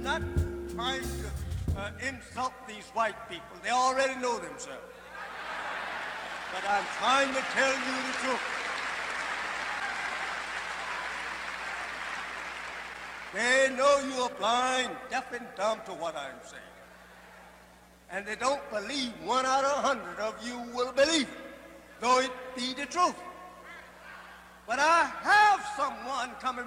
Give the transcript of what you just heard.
not trying to insult these white people. They already know themselves. But I'm trying to tell you the truth. They know you are blind, deaf, and dumb to what I'm saying. And they don't believe 1 out of 100 of you will believe it, though it be the truth. But I have someone coming